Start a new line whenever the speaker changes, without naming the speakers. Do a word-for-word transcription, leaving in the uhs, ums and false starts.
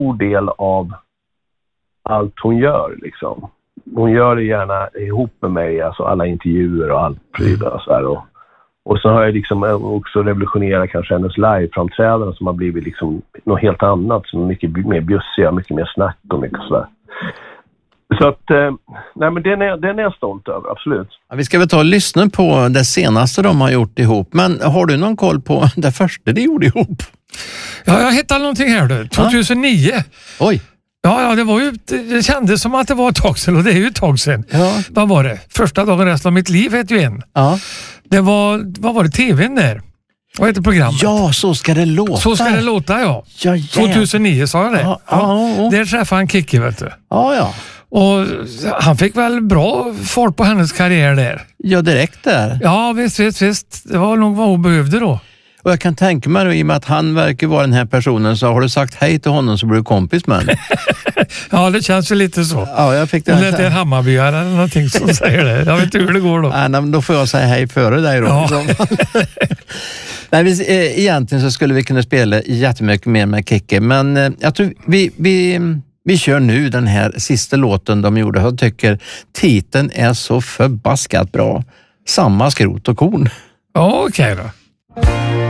stor del av allt hon gör liksom. Hon gör det gärna ihop med mig, alltså alla intervjuer och allt och så här. Och, och så har jag liksom också revolutionerat kanske hennes liveframträdanden som har blivit liksom något helt annat, som är mycket mer bjussiga, mycket mer snack och mycket sådär. Så att, eh, nej men den är, den är jag stolt över, absolut.
Ja, vi ska väl ta och lyssna på det senaste de har gjort ihop. Men har du någon koll på det första de gjorde ihop?
Ja, jag hittade någonting här du. tjugohundranio.
Ja? Oj.
Ja, ja, det var ju, det kändes som att det var ett tag sedan och det är ju ett tag sedan.
Ja.
Vad var det? Första dagen resten av mitt liv heter ju en.
Ja.
Det var, vad var det? T V:n där. Vad heter programmet?
Ja, så ska det låta.
Så ska det låta, ja.
Ja, yeah.
tjugohundranio sa jag det.
Ja,
ja.
ja, ja.
Där träffade han Kikki, vet du.
Ja, ja.
Och han fick väl bra fart på hennes karriär där.
Ja, direkt där.
Ja, visst, visst, visst. Det var nog vad hon behövde då.
Och jag kan tänka mig då, i och med att han verkar vara den här personen, så har du sagt hej till honom så blir du kompis med honom.
Ja, det känns ju lite så.
Ja, jag fick det.
Hon lät en Hammarbyare eller någonting som säger det. Jag vet inte hur det går då.
Nej, men då får jag säga hej före dig då.
Ja.
Nej, vi, eh, egentligen så skulle vi kunna spela jättemycket mer med Kikki, men eh, jag tror vi, vi, vi kör nu den här sista låten de gjorde. Jag tycker titeln är så förbaskat bra. Samma skrot och korn.
Ja, okej då.